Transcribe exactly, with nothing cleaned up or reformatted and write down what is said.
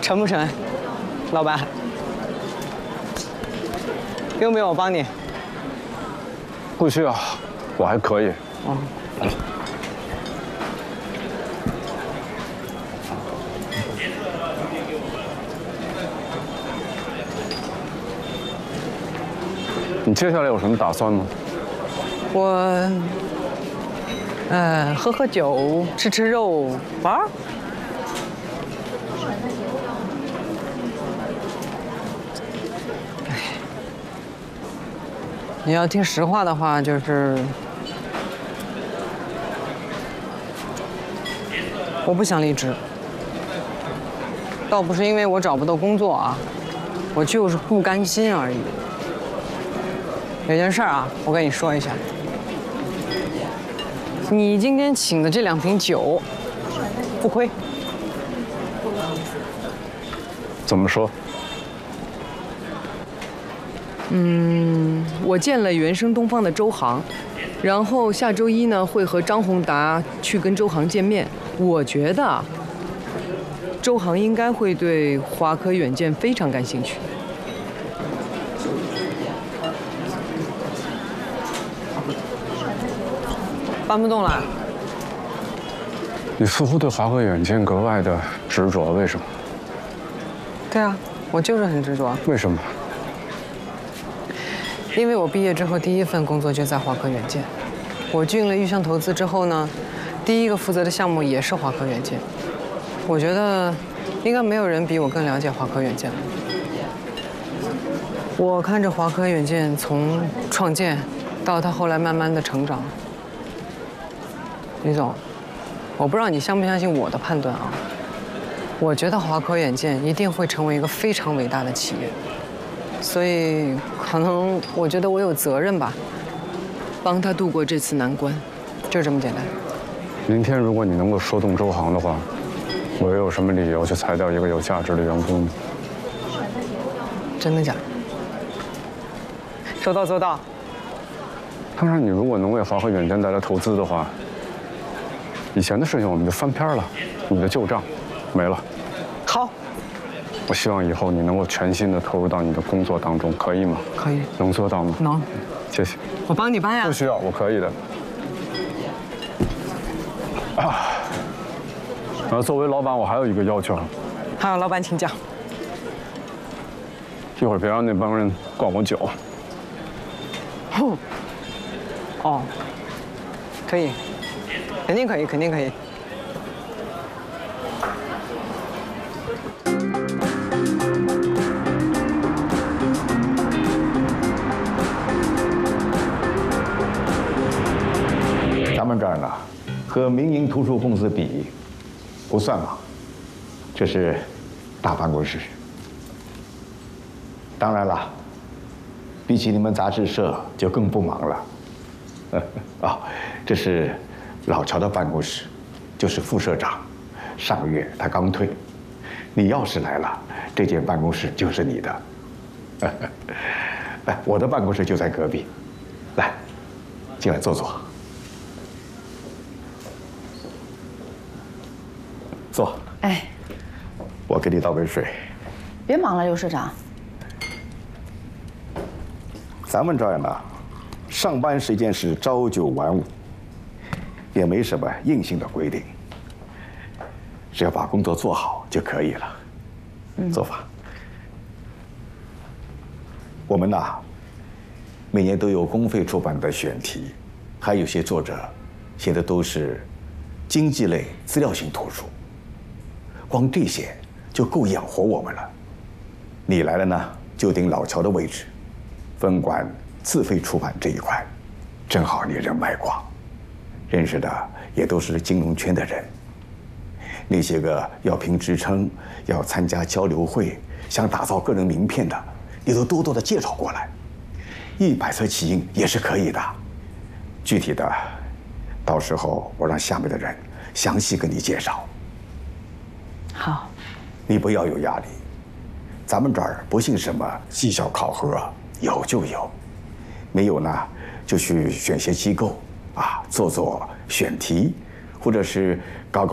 成不成，老板？用不用我帮你？ 不需要，我还可以。 哦。 你接下来有什么打算吗？ 我，呃，喝喝酒，吃吃肉，玩儿。你要听实话的话，就是，我不想离职，倒不是因为我找不到工作啊，我就是不甘心而已。有件事儿啊，我跟你说一下，你今天请的这两瓶酒，不亏。 怎么说？ 嗯，我见了原生东方的周航，然后下周一呢会和张宏达去跟周航见面。我觉得，周航应该会对华科远见非常感兴趣。搬不动了。 你似乎对华科远见格外的执着，为什么？ 对啊，我就是很执着。 为什么？ 因为我毕业之后第一份工作就在华科远见，我进了豫商投资之后呢，第一个负责的项目也是华科远见。我觉得应该没有人比我更了解华科远见了。我看着华科远见从创建到它后来慢慢的成长。李总，我不知道你相不相信我的判断啊。我觉得华科远见一定会成为一个非常伟大的企业。所以，可能我觉得我有责任吧，帮他度过这次难关，就这么简单。 明天如果你能够说动周航的话，我又有什么理由去裁掉一个有价值的员工呢？ 真的假的？说到做到。 当然，你如果能为华科远见带来投资的话，以前的事情我们就翻篇了，你的旧账没了。 好。 我希望以后你能够全心的投入到你的工作当中，可以吗？ 可以。 能做到吗？ 能。 谢谢。 我帮你搬呀。 不需要，我可以的。啊。然后作为老板，我还有一个要求。 好，老板请讲。 一会儿别让那帮人灌我酒。 哦。哦。可以。肯定可以，肯定可以。 咱们这儿呢，和民营图书公司比，不算忙。这是大办公室。当然了，比起你们杂志社就更不忙了。啊，这是老乔的办公室，就是副社长。上个月他刚退，你要是来了，这间办公室就是你的。哎，我的办公室就在隔壁。来，进来坐坐。坐。 哎， 我给你倒杯水。 别忙了，刘社长。 咱们这儿呢，上班时间是朝九晚五，也没什么硬性的规定，只要把工作做好就可以了。嗯，坐吧。我们呢，每年都有公费出版的选题，还有些作者写的都是经济类资料型图书。光这些就够养活我们了。你来了呢，就顶老乔的位置，分管自费出版这一块，正好你人脉广，认识的也都是金融圈的人。那些个要评职称、要参加交流会、想打造个人名片的，你都多多的介绍过来。一百册起印也是可以的。具体的，到时候我让下面的人详细跟你介绍。 好， 你不要有压力，咱们这儿不信什么绩效考核，有就有，没有呢就去选些机构啊，做做选题，或者是搞搞。